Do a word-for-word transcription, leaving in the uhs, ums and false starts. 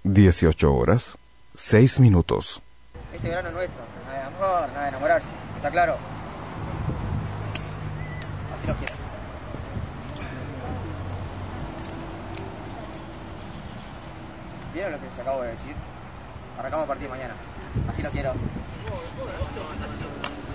dieciocho horas, seis minutos. Este verano es nuestro, nada de amor, nada de enamorarse, ¿está claro? Así lo quiero. ¿Vieron lo que les acabo de decir? Arrancamos a partir de mañana, así lo quiero.